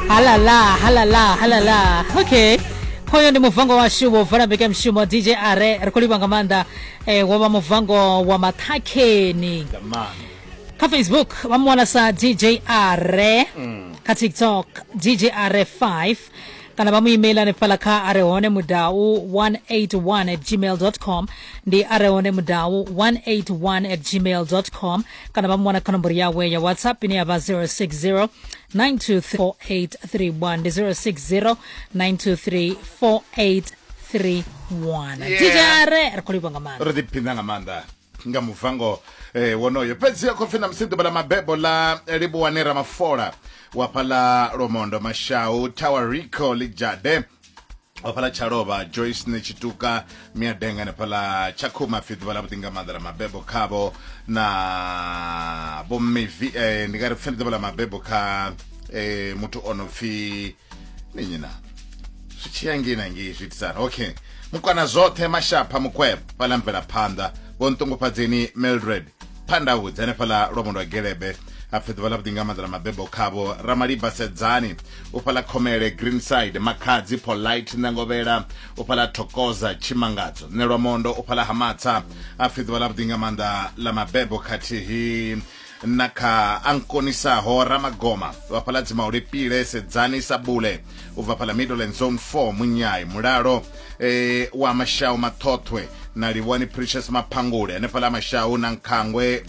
halala. Okay. Hoyo ndi muvango wa Shumo vana beke mshumo DJ Are rikoliwa ngamanda wa muvango wa Mathakeni. Ka Facebook wamwana sa DJ Are. Ka TikTok DJ Are 5. Kana bamu email ne palaka areone mudau 181@gmail.com ndi areone mudau 181@gmail.com. Kana bamu wana kanombori yawe ya WhatsApp ni aba 060-923-4831 060-923-4831. DJ Are rikoliwa ngamanda rodipinda ngamanda nga muvango wonoyo pezi yako fina msindo bala mabebo la ribu wanera mafora wapala Romondo Mashau Tawarico Lijade wapala Charoba Joyce Nechituka Miadenga nepala Chakuma fitu bala butinga mandala mabebo kabo na bomivi nigari fina bala mabebo ka mutu onofi ninyina suchiyangi nangi shitsana. Okay, mukwana zote mashapa mukweb pala mpela panda bontongo pazini Mildred Panda Woods ane pala Romondo Gerebe afetu bala butinga mandala mabebo kabo Ramariba Sedzani upala Komere Greenside Makadzi Polite Nangobera upala Tokoza Chimangazo ne Romondo upala Hamata afetu bala butinga mandala mabebo kati hii naka Ankonisa ho Ramagoma wapala Zimauri Pire Sedzani Sabule uvapala Middle and Zone 4 Munyai Muraro wa Mashau Matotwe na Liwani Precious Mapangure nepala Mashau Nankangwe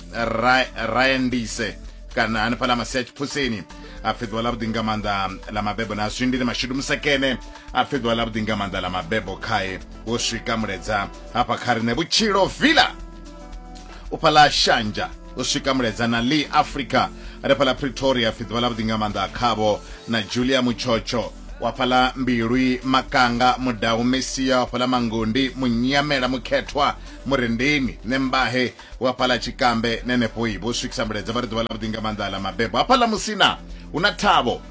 Rayandise kana nepala Masech Pusini afidwa labdinga manda la mabebo na swindile mashudu msekene afidwa labdinga manda la mabebo kae woshika mreza hapa karine buchiro villa upala Shanja ushika mreza na Lee Africa repala Pretoria fidwa labdinga manda kabo na Julia Muchocho wapala Mbirui Makanga Mudau Mesia wapala Mangundi Munyamera Muketwa Murendini Nembahe wapala Chikambe Nenepoi bushika mreza bari dwala labdinga manda la mabebo wapala Musina Unatabo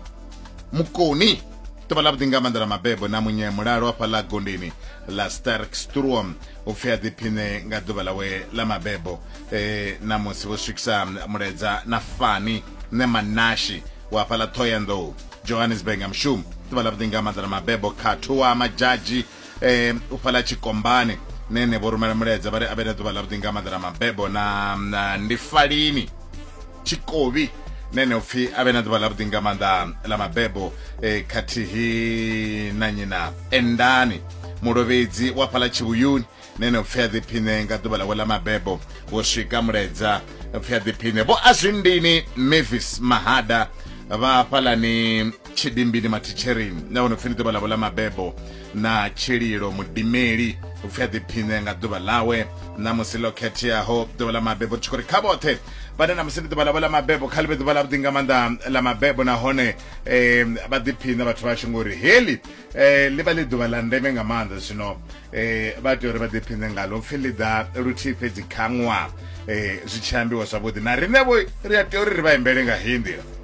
Mukoni tubala budinga mandala mabebo na munye muraro wapala Gondini la Stark Strom ufia dipine ngadubala we la mabebo na musibo shiksa mureza na Fani ne Manashi wapala Toyando Johannesburg amshum tubala budinga mandala mabebo katua majaji upala Chikombani nene borumara mureza bare abeda tubala budinga mandala mabebo na Ndifarini Chikobi nene ufi abena dwala budinga manda la mabebo kati hi nanyina endani murobezi wapala Chibuyuni nene ufi adipine ngadubala wala mabebo woshika mreza ufi adipine bo azindini Mavis Mahada wapala ni Chidimbini Maticherini na unufini wala mabebo na Chiriro Mudimeri ufi adipine ngadubala we na musilo ketia ho dwala mabebo chukuri kabote bana na msindi bala mabebo kalbe bala budinga manda la mabebo na hone badipina bathu bashingori heli libali dubala ndeme ngamanda sino bathu ri badipina ngalo filida ruthi pezi kangwa zichambi wasabodi na rinebo ri atori ri ba imbele nga hindira